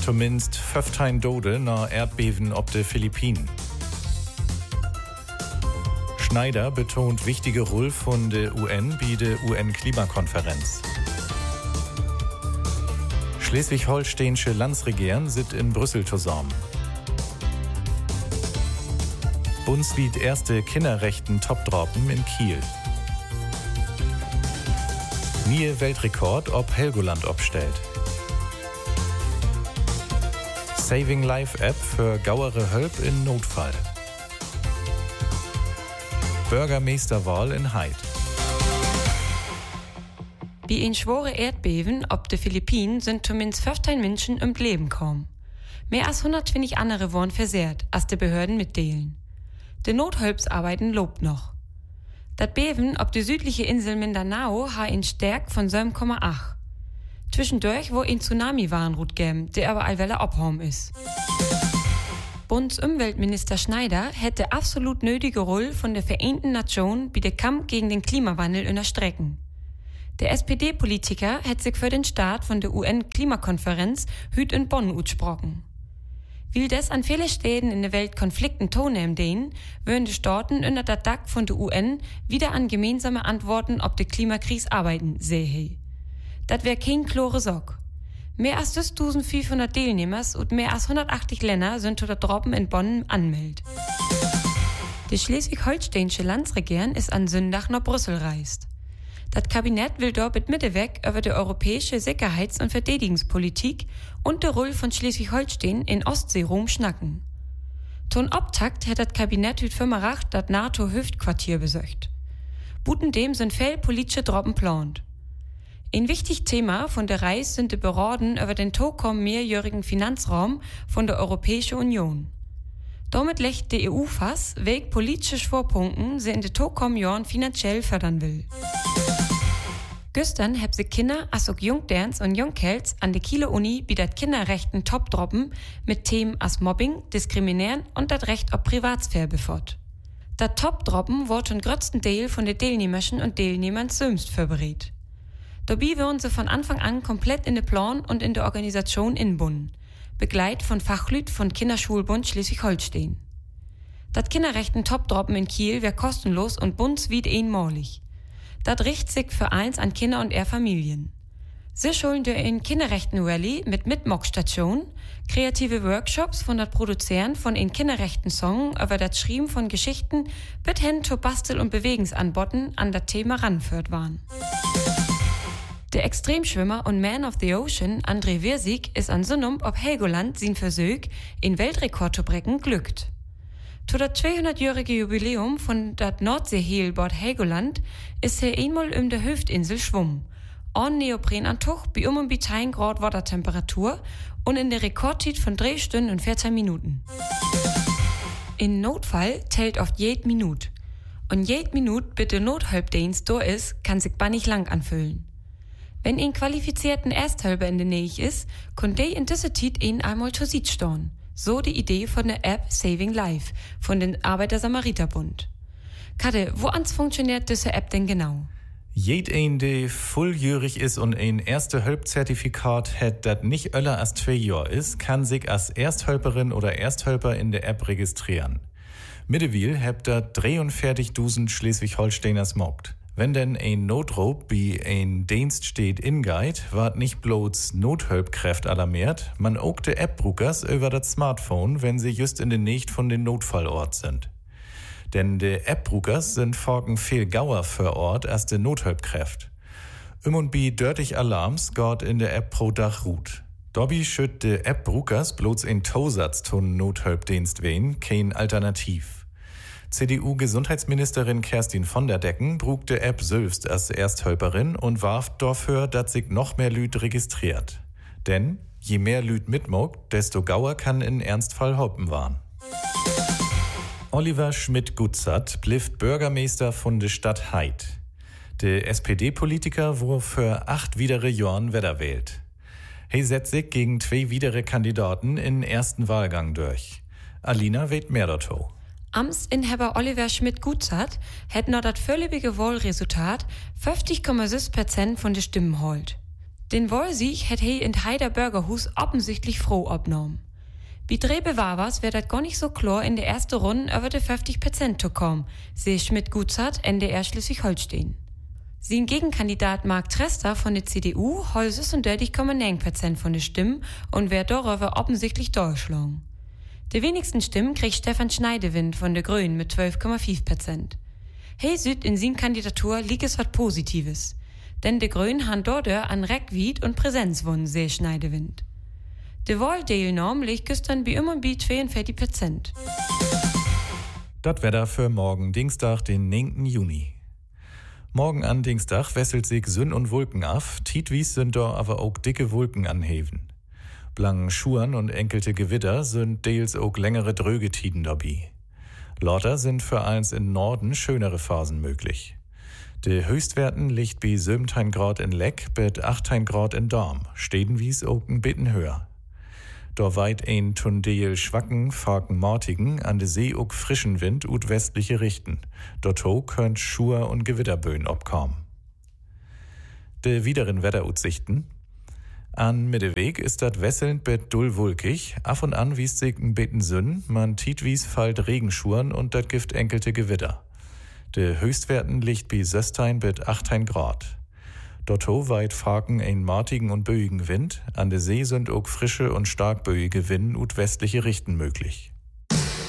Zumindest 15 Tode nach Erdbeben auf den Philippinen. Schneider betont wichtige Rolle von der UN bei der UN-Klimakonferenz. Schleswig-Holsteinische Landesregierung sind in Brüssel zusammen. Bundesweit erste Kinderrechten Topdroppen in Kiel. Nie Weltrekord ob Helgoland abstellt. Saving Life App für gauere Hölp in Notfall. Bürgermeisterwahl in Heid. Bei ein schwere Erdbeben auf den Philippinen sind zumindest 15 Menschen ums Leben gekommen. Mehr als 120 andere wurden versehrt, als die Behörden mitteilen. Die Nothilfsarbeiten lobt noch. Das Beben auf der südlichen Insel Mindanao hat eine Stärke von 7,8. Zwischendurch wo ein Tsunami-Warnrut geben, der aber allwelle abhauen ist. Bundesumweltminister Schneider hätte absolut nötige Rolle von der Vereinten Nationen bei der Kampf gegen den Klimawandel unterstrecken. Der SPD-Politiker hätte sich für den Start von der UN-Klimakonferenz hüt in Bonn ausgesprochen. Weil das an vielen Städten in der Welt Konflikten tonehmen denen, würden die Staaten unter der Dach von der UN wieder an gemeinsame Antworten auf die Klimakrise arbeiten, sehe. Das wär kein klare Sache. Mehr als 1500 Teilnehmers und mehr als 180 Länder sind zu der Droppen in Bonn anmeldet. Die Schleswig-Holsteinische Landesregierung ist an Sonntag nach Brüssel reist. Das Kabinett will dort mit Mitteweg über die europäische Sicherheits- und Verteidigungspolitik und die Rolle von Schleswig-Holstein in Ostseeraum schnacken. Zum Auftakt hat das Kabinett heute Vormittag das NATO-Hüftquartier besucht. Buten dem sind viele politische Droppen geplant. Ein wichtiges Thema von der Reise sind die Beraten über den mehrjährigen Finanzraum von der Europäischen Union. Damit legt die EU fast, welche politische Schwerpunkte sie in den Jahren finanziell fördern will. Gestern haben sich Kinder, als auch Jungderns und Jungkerls an der Kieler Uni bei das Kinderrechten Topdroppen mit Themen als Mobbing, Diskriminieren und das Recht auf Privatsphäre befort. Das Topdroppen wird zum größten Teil von den Teilnehmerschen und Teilnehmern selbst vorbereitet. Dabei werden sie von Anfang an komplett in den Plan und in der Organisation inbunden, begleitet von Fachleuten von Kinderschulbund Schleswig-Holstein. Das Kinderrechten Topdroppen in Kiel wäre kostenlos und bundesweit einmalig. Das richtet sich für eins an Kinder und ihre Familien. Sie schulen durch ein Kinderrechten-Rally mit Mitmachstationen, kreative Workshops von das Produzieren von ein Kinderrechten-Song über das Schreiben von Geschichten bis hin zu Bastel- und Bewegungsanboten an das Thema ranführt waren. Der Extremschwimmer und Man of the Ocean André Wirsig ist an Sonnum ob Helgoland sein Versuch, in Weltrekord zu brechen, glückt. Zu das 200-jährige Jubiläum von dat Nordseeheelbord Helgoland ist er einmal um der Hüftinsel schwommen. Ohne Neoprenantuch bei und bei 10 Grad Wassertemperatur und in der Rekordzeit von 3 Stunden und 14 Minuten. In Notfall zählt oft jede Minute. Und jede Minute bitte Nothilfdienst da ist, kann sich bannig lang anfühlen. Wenn ein qualifizierten Ersthelfer in der Nähe ist, kann der in dieser Zeit ihn einmal zur Seite stehen. So die Idee von der App Saving Life von den Arbeiter-Samariter-Bund. Kade, wo ans funktioniert diese App denn genau? Jeden, der volljährig ist und ein Erste-Hilf-Zertifikat hat, das nicht öller als 2 Jahre ist, kann sich als Ersthelferin oder Ersthelfer in der App registrieren. Mittlerweile habt ihr 43.000 Schleswig-Holsteiners mockt. Wenn denn ein Notruf bei ein Dienst steht in Guide, ward nicht bloß Nothilfkräft alarmiert, man auch die App-Brukers über das Smartphone, wenn sie just in der Nähe von den Notfallort sind. Denn die App-Brukers sind folgen viel gauer vor Ort als die Nothilfkräft. Und bei dörtig Alarms geht in der App pro Dach ruht. Dobby schütt die App-Brukers bloß ein Tausatz ton Nothilfdienst wen, kein Alternativ. CDU-Gesundheitsministerin Kerstin von der Decken brug die App selbst als Ersthelferin und warf dafür, dass sich noch mehr Lüd registriert. Denn je mehr Lüd mitmogt, desto gauer kann in Ernstfall hoppen waren. Oliver Schmidt-Gutzert blieft Bürgermeister von der Stadt Heid. Der SPD-Politiker wurde für 8 weitere Jahren wiederwählt. Er setzt sich gegen 2 weitere Kandidaten in ersten Wahlgang durch. Alina weht mehr dazu. Amtsinhaber Oliver Schmidt-Gutzert hat noch das völlige Wahlresultat 50,6% von den Stimmen geholt. Den Wahlsieg hat he in Heider Bürgerhus offensichtlich froh abgenommen. Wie Drebe Wavers wird das gar nicht so klar in der ersten Runde über die 50% zu kommen, sehe Schmidt-Gutzert, NDR Schleswig-Holstein. Sein Gegenkandidat Marc Trester von der CDU holt 36,9% von den Stimmen und wird darüber offensichtlich durchgeschlagen. Die wenigsten Stimmen kriegt Stefan Schneidewind von der Grünen mit 12,5%. He sieht in seiner Kandidatur liegt es was Positives. Denn die Grünen haben dort an Reckwied und Präsenz gewonnen, sehe Schneidewind. Die Wahlteilnahme liegt gestern wie immer bei 42%. Das Wetter für morgen Dienstag, den 9. Juni. Morgen an Dienstag wesselt sich Sünn und Wolken af, tietwies sind da aber auch dicke Wolken anheven. Blangen Schuhen und enkelte Gewitter sind deels auch längere Drögetiden dabei. Lauter sind für eins in Norden schönere Phasen möglich. Die Höchstwerten liegt bei 17 Grad in Leck bis 18 Grad in Darm, stedenwies auch ein bisschen höher. Da weit ein Tundeel schwacken, farken Mortigen an de See auch frischen Wind ut westliche richten. Dort ho könnt Schur und Gewitterböen obkommen. De wideren Wetteraussichten. An Mitteweg ist dat wesselnd bet dull wulkig, af und an wies sich n beten Sünn, man tietwies fallt Regenschuren und dat gift enkelte Gewitter. De Höchstwerten liegt bei 16 bis 18 Grad. Dort ho weit farken ein martigen und böigen Wind, an der See sind auch frische und stark böige Wind ut westliche Richten möglich.